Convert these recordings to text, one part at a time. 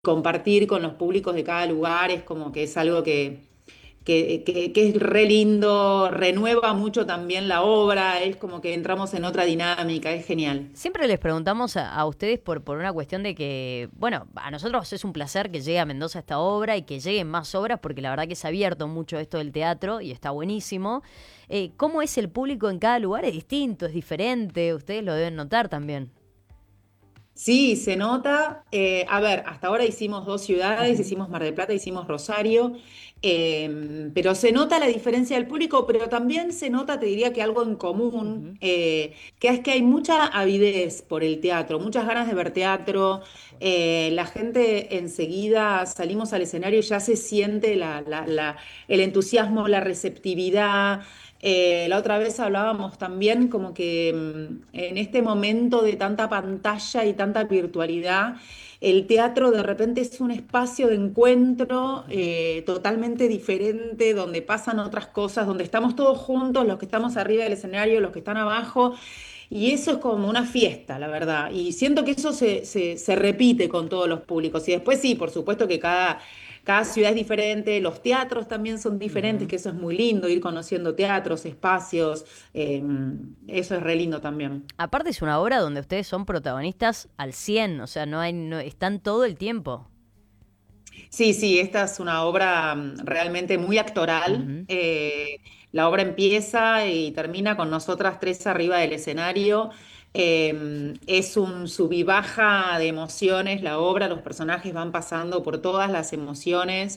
compartir con los públicos de cada lugar es como que es algo que es re lindo, renueva mucho también la obra, es como que entramos en otra dinámica, es genial. Siempre les preguntamos a ustedes por una cuestión de que, bueno, a nosotros es un placer que llegue a Mendoza esta obra y que lleguen más obras, porque la verdad que se ha abierto mucho esto del teatro y está buenísimo. ¿Cómo es el público en cada lugar? Es distinto, es diferente, ustedes lo deben notar también. Sí, se nota. A ver, hasta ahora hicimos dos ciudades, Ujú, hicimos Mar del Plata, hicimos Rosario, pero se nota la diferencia del público, pero también se nota, te diría que algo en común, ujú. que es que hay mucha avidez por el teatro, muchas ganas de ver teatro. La gente enseguida salimos al escenario y ya se siente el entusiasmo, la receptividad. La otra vez hablábamos también como que en este momento de tanta pantalla y tanta virtualidad, el teatro de repente es un espacio de encuentro totalmente diferente, donde pasan otras cosas, donde estamos todos juntos, los que estamos arriba del escenario, los que están abajo, y eso es como una fiesta, la verdad. Y siento que eso se repite con todos los públicos. Y después sí, por supuesto que cada ciudad es diferente, los teatros también son diferentes, Ujú. que eso es muy lindo, ir conociendo teatros, espacios, eh, eso es re lindo también. Aparte es una obra donde ustedes son protagonistas al 100, o sea, están todo el tiempo. Sí, sí, esta es una obra realmente muy actoral. Ujú. La obra empieza y termina con nosotras tres arriba del escenario. Es un sub y baja de emociones la obra, los personajes van pasando por todas las emociones.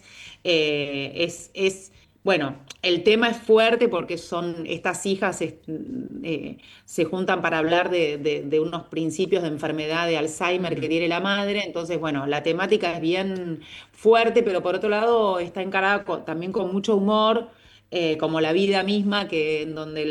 Bueno, el tema es fuerte porque son estas hijas se juntan para hablar de unos principios de enfermedad de Alzheimer que Ujú. tiene la madre. Entonces, bueno, la temática es bien fuerte, pero por otro lado está encarada también con mucho humor, como la vida misma, que en donde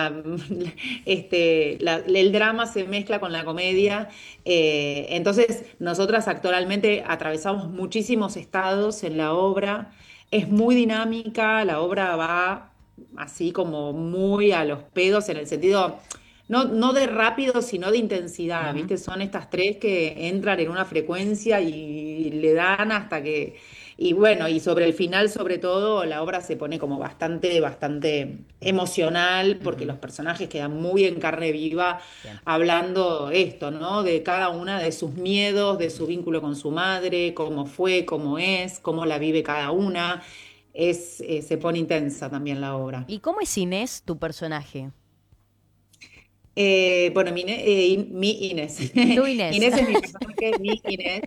el drama se mezcla con la comedia. Entonces, nosotras actualmente atravesamos muchísimos estados en la obra. Es muy dinámica, la obra va así como muy a los pedos en el sentido no de rápido, sino de intensidad, Ujú. ¿viste? Son estas tres que entran en una frecuencia y le dan hasta que... Y bueno, y sobre el final, sobre todo, la obra se pone como bastante emocional, porque Ujú. los personajes quedan muy en carne viva, Bien. hablando esto, ¿no? De cada una de sus miedos, de su vínculo con su madre, cómo fue, cómo es, cómo la vive cada una. Se pone intensa también la obra. ¿Y cómo es Inés, tu personaje? Bueno, mi Inés. Tú, Inés. Inés es mi personaje, mi Inés.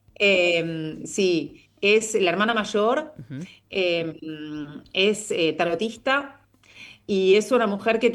Sí, es la hermana mayor, Ujú. eh, es tarotista y es una mujer que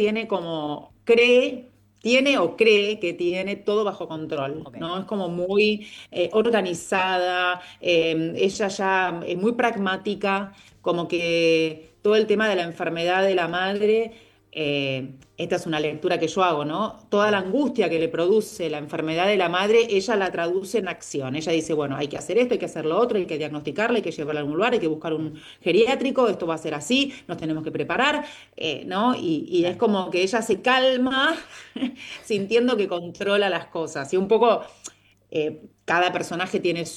tiene o cree que tiene todo bajo control, Ok. ¿no? Es como muy organizada, ella ya es muy pragmática, como que todo el tema de la enfermedad de la madre, esta es una lectura que yo hago, ¿no? Toda la angustia que le produce la enfermedad de la madre, ella la traduce en acción. Ella dice, bueno, hay que hacer esto, hay que hacer lo otro, hay que diagnosticarla, hay que llevarla a algún lugar, hay que buscar un geriátrico, esto va a ser así, nos tenemos que preparar, ¿no? Y es Claro. como que ella se calma sintiendo que controla las cosas. Y un poco cada personaje tiene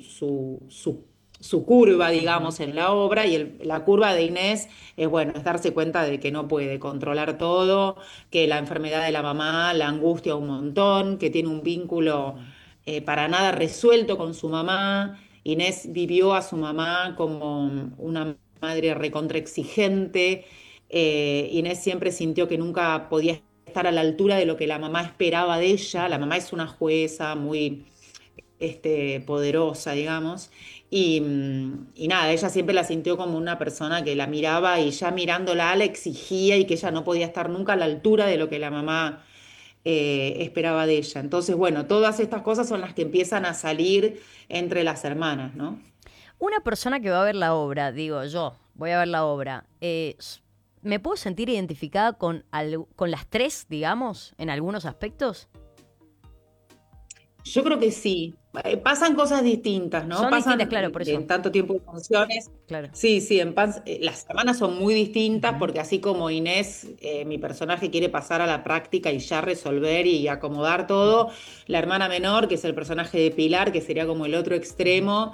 su curva, Ujú. digamos, en la obra, y la curva de Inés es, bueno, es darse cuenta de que no puede controlar todo, que la enfermedad de la mamá la angustia un montón, que tiene un vínculo Ujú. para nada resuelto con su mamá. Inés vivió a su mamá como una madre recontraexigente. Inés siempre sintió que nunca podía estar a la altura de lo que la mamá esperaba de ella. La Ujú. mamá es una jueza muy poderosa, digamos. Y nada, ella siempre la sintió como una persona que la miraba y ya mirándola la exigía y que ella no podía estar nunca a la altura de lo que la mamá esperaba de ella. Entonces, bueno, todas estas cosas son las que empiezan a salir entre las hermanas, ¿no? Una persona que va a ver la obra, digo yo, voy a ver la obra, ¿me puedo sentir identificada con las tres, digamos, en algunos aspectos? Yo creo que sí. Pasan cosas distintas, ¿no? Son distintas, Pasan claro, por eso. en tanto tiempo de funciones. Claro. Sí, sí, las semanas son muy distintas Ujú. porque así como Inés, mi personaje quiere pasar a la práctica y ya resolver y acomodar Ujú. todo, la hermana menor, que es el personaje de Pilar, que sería como el otro Ujú. extremo,